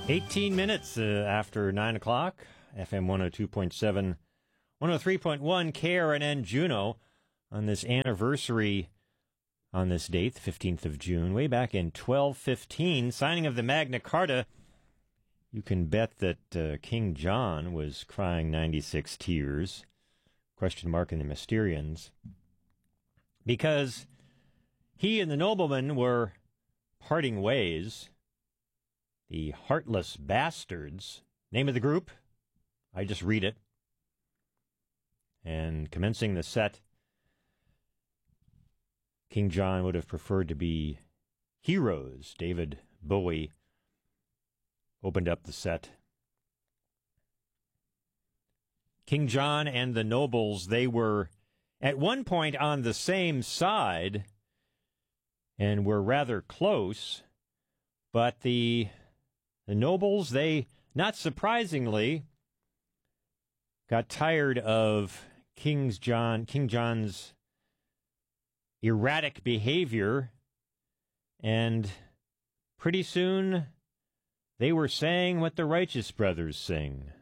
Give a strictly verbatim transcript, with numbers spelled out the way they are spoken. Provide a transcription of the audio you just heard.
eighteen minutes uh, after nine o'clock, F M one oh two point seven, one oh three point one, K R N N Juneau, on this anniversary on this date, the fifteenth of June, way back in twelve fifteen, signing of the Magna Carta. You can bet that uh, King John was crying ninety-six tears, question mark in the Mysterians, because he and the nobleman were parting ways. The Heartless Bastards, name of the group, I just read it. And commencing the set, King John would have preferred to be Heroes. David Bowie opened up the set. King John and the nobles, they were at one point on the same side and were rather close, but the The nobles, they, not surprisingly, got tired of King's John, King John's erratic behavior, and pretty soon they were saying what the Righteous Brothers sing.